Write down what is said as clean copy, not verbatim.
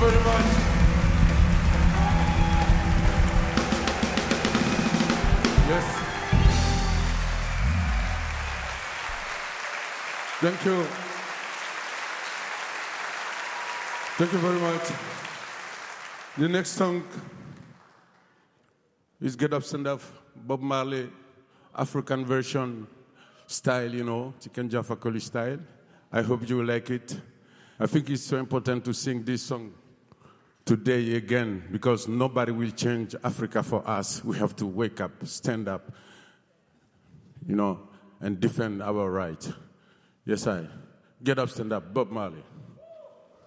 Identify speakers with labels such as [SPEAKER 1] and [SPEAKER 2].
[SPEAKER 1] very much. Yes. Thank you. Thank you very much. The next song is Get Up, Stand Up, Bob Marley, African version style, Chicken Jaffa Coli style. I hope you will like it. I think it's so important to sing this song today again because nobody will change Africa for us. We have to wake up, stand up, and defend our rights. Yes, I. Get up, stand up, Bob Marley.